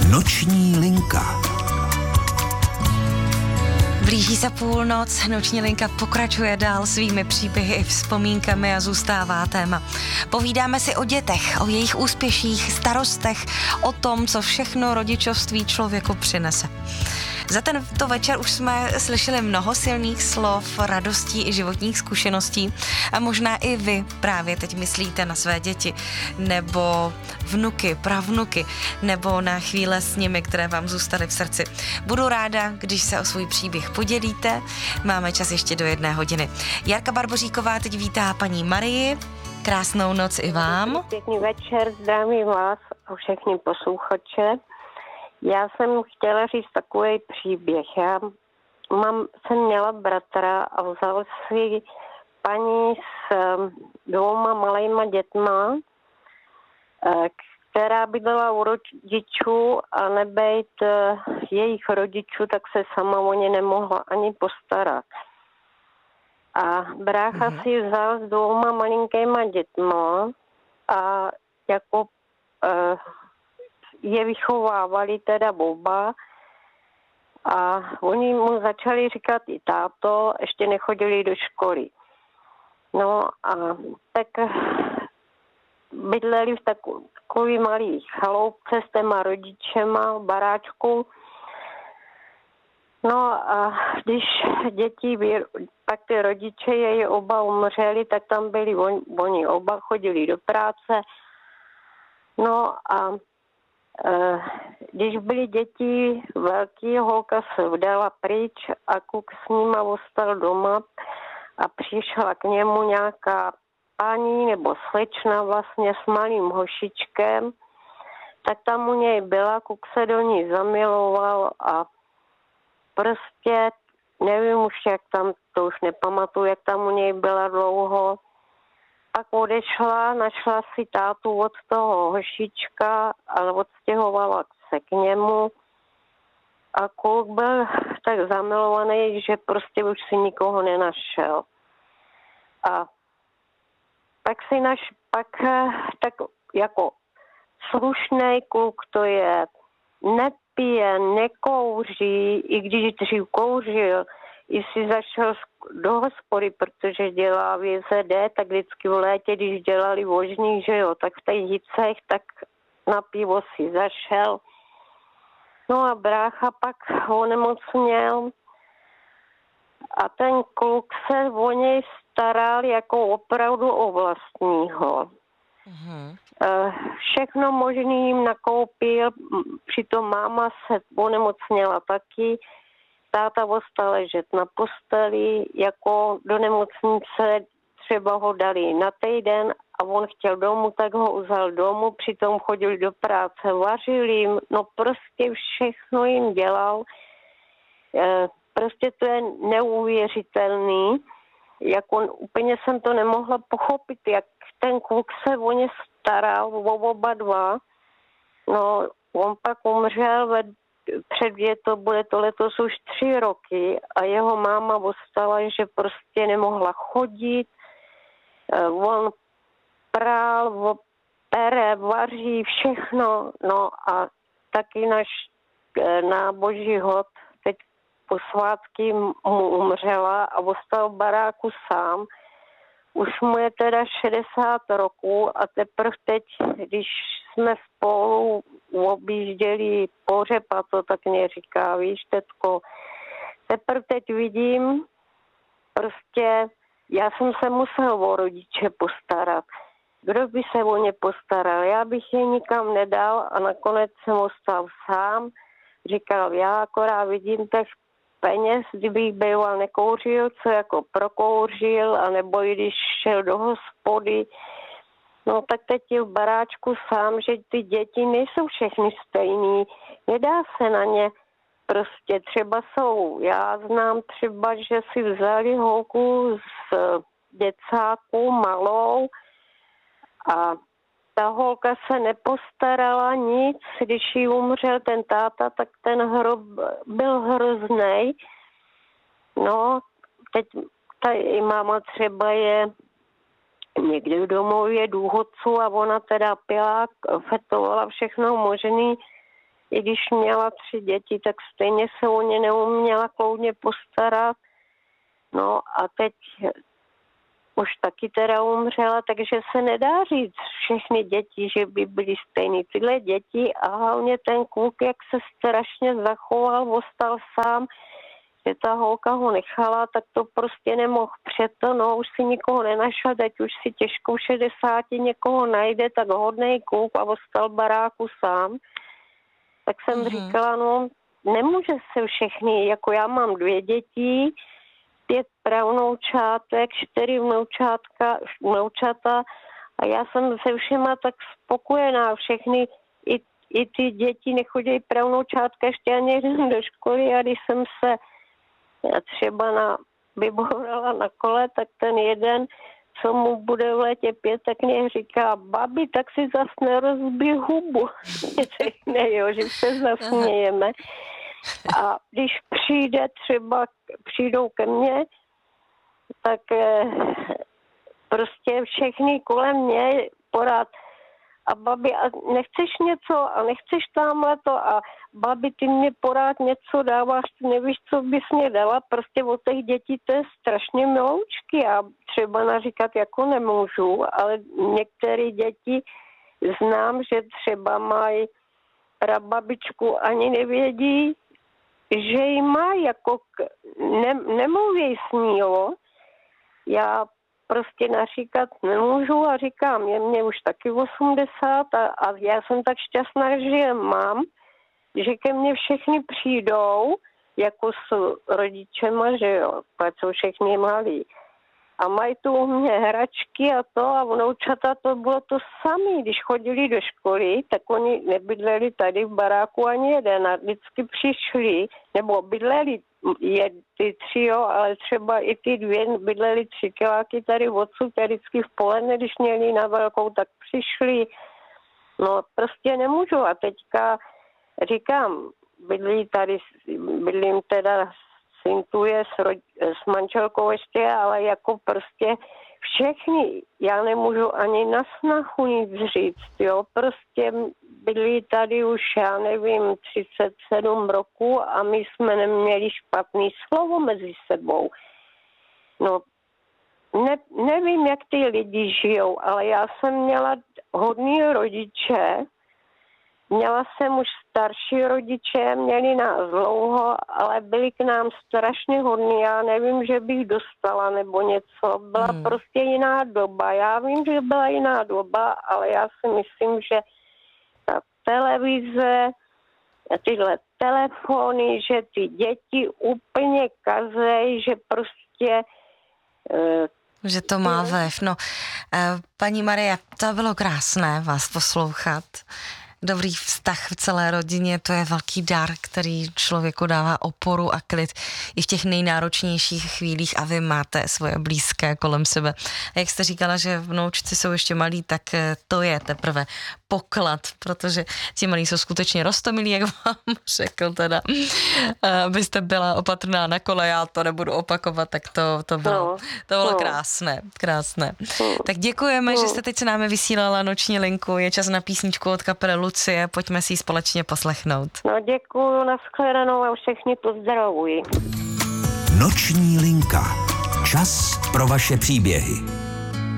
Noční linka. Blíží se půlnoc, Noční linka pokračuje dál svými příběhy i vzpomínkami a zůstává téma. Povídáme si o dětech, o jejich úspěších, starostech, o tom, co všechno rodičovství člověku přinese. Za tento večer už jsme slyšeli mnoho silných slov, radostí i životních zkušeností a možná i vy právě teď myslíte na své děti nebo vnuky, pravnuky nebo na chvíle s nimi, které vám zůstaly v srdci. Budu ráda, když se o svůj příběh podělíte. Máme čas ještě do 1 hodiny. Jarka Barboříková teď vítá paní Marii. Krásnou noc i vám. Pěkný večer, zdravím vás a všechny posluchače. Já jsem chtěla říct takový příběh. Jsem měla bratra a vzal si paní s 2 malejma dětma, která bydlela u rodičů a nebejt jejich rodičů, tak se sama o ně nemohla ani postarat. A brácha si vzal s 2 malinkýma dětma a jako je vychovávali teda oba a oni mu začali říkat i táto, ještě nechodili do školy. No a tak bydleli v takový malý chaloupce s těma rodičema v baráčku. No a když děti, pak ty rodiče její oba umřeli, tak tam byli oni oba, chodili do práce. No a když byly děti velký, holka se vdala pryč a kluk s nima ostal doma a přišla k němu nějaká paní nebo slečna vlastně s malým hošičkem, tak tam u něj byla, kluk se do ní zamiloval a prostě nevím už, jak tam, to už nepamatuju, jak tam u něj byla dlouho. Pak odešla, našla si tátu od toho hošička a odstěhovala se k němu. A kluk byl tak zamilovaný, že prostě už si nikoho nenašel. A pak tak jako slušný kluk to je, nepije, nekouří, i když dřív kouřil, i si zašel do hospody, protože dělá v JZD, tak vždycky v létě, když dělali vožní, že jo, tak v těch hicech, tak na pivo si zašel. No a brácha pak onemocněl a ten kluk se o něj staral jako opravdu o vlastního. Všechno možný jim nakoupil, přitom máma se onemocněla taky. Táta ostal ležet na posteli, jako do nemocnice třeba ho dali na týden a on chtěl domů, tak ho vzal domů, přitom chodili do práce, vařil jim, no prostě všechno jim dělal. Prostě to je neuvěřitelný, jako úplně jsem to nemohla pochopit, jak ten kluk se o ně staral, o oba dva. No, on pak umřel bude to letos už 3 roky a jeho máma ostala, že prostě nemohla chodit. On prál, pere, vaří, všechno. No a taky na boží hod teď po svátky mu umřela a ostal v baráku sám. Už mu je teda 60 roků a teprve teď, když jsme spolu objížděli pohřeb, a to tak mě říká, víš, tetko, teprve teď vidím, prostě já jsem se musel o rodiče postarat. Kdo by se o ně postaral? Já bych je nikam nedal a nakonec jsem ostal sám. Říkal, já akorát vidím těch peněz, kdybych býval nekouřil, co jako prokouřil, anebo i když šel do hospody. No tak teď je v baráčku sám, že ty děti nejsou všechny stejný. Nedá se na ně prostě, třeba jsou. Já znám třeba, že si vzali holku z děcáku malou a ta holka se nepostarala nic, když jí umřel ten táta, tak ten hrob byl hroznej. No, teď ta i máma třeba je někde v domově důchodců a ona teda pila, fetovala všechno možný. i když měla 3 děti, tak stejně se o ně neuměla kloudně postarat. No a teď už taky teda umřela, takže se nedá říct všechny děti, že by byly stejný. Tyhle děti a hlavně ten kluk, jak se strašně zachoval, ostal sám, že ta holka ho nechala, tak to prostě nemohl přeto, no už si nikoho nenašel, teď už si těžko v 60 někoho najde, tak hodnej kluk a ostal baráku sám. Tak jsem říkala, no nemůže se všechny, jako já mám 2 děti, 5 pravnoučátek, 4 vnoučata a já jsem se všema tak spokojená. Všechny, i ty děti nechodí pravnoučátka ještě ani jeden do školy a když jsem se třeba vybourala na kole, tak ten jeden, co mu bude v létě 5, tak mě říká, babi, tak si zas nerozbij hubu. Řekne, jo, že se zasmějeme. A když přijdou ke mně, tak prostě všechny kolem mě porád a babi, a nechceš něco a nechceš tamhleto a babi, ty mě porád něco dáváš, ty nevíš, co bys mě dala, prostě od těch dětí to je strašně miloučky a třeba naříkat jako nemůžu, ale některé děti znám, že třeba mají prababičku, ani nevědí, že ji má, jako nemluví s ní, jo. Já prostě naříkat nemůžu a říkám, je mě už taky 80 a já jsem tak šťastná, že je mám, že ke mně všechny přijdou, jako s rodičema, že jo, pak jsou všechny malí. A mají tu u mě hračky a to a vnoučata to bylo to samé. Když chodili do školy, tak oni nebydleli tady v baráku ani jeden a vždycky přišli, nebo bydleli ty 3, jo, ale třeba i ty 2 bydleli 3 kiláky tady odsud, tady vždycky v poledne, když měli na velkou, tak přišli. No prostě nemůžu a teďka říkám, bydlím teda syn tu je s manželkou ještě, ale jako prostě všechny, já nemůžu ani na snahu nic říct, jo, prostě bydlí tady už, já nevím, 37 roku a my jsme neměli špatný slovo mezi sebou. No, nevím, jak ty lidi žijou, ale já jsem měla hodný rodiče, měla jsem už starší rodiče, měli nás dlouho, ale byli k nám strašně hodní. Já nevím, že bych dostala nebo něco. Byla prostě jiná doba. Já vím, že byla jiná doba, ale já si myslím, že ta televize, tyhle telefony, že ty děti úplně kazej, že prostě... Že to má vliv. No, paní Marie, to bylo krásné vás poslouchat. Dobrý vztah v celé rodině, to je velký dar, který člověku dává oporu a klid i v těch nejnáročnějších chvílích a vy máte svoje blízké kolem sebe. A jak jste říkala, že vnoučci jsou ještě malí, tak to je teprve poklad, protože ti malí jsou skutečně roztomilí, jak vám řekl teda, abyste byla opatrná na kole, já to nebudu opakovat, tak to bylo krásné. Tak děkujeme, že jste teď s námi vysílala noční linku, je čas na písničku od kapely Lucie, pojďme si ji společně poslechnout. No děkuju, nashledanou a všechny pozdravuji. Noční linka. Čas pro vaše příběhy.